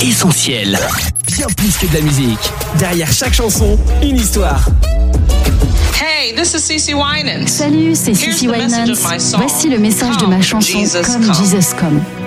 Essentiel. Bien plus que de la musique. Derrière chaque chanson, une histoire. Hey, this is CeCe Winans. Salut, c'est CeCe Winans. Voici le message de ma chanson Come Jesus Come.